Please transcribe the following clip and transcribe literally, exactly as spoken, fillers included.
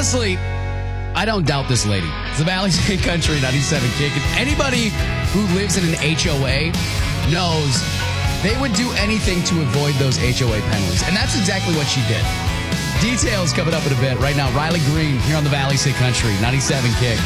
honestly, I don't doubt this lady. It's the Valley State Country ninety-seven Kick. And anybody who lives in an H O A knows they would do anything to avoid those H O A penalties. And that's exactly what she did. Details coming up in a bit. Right now, Riley Green here on the Valley State Country ninety-seven Kick.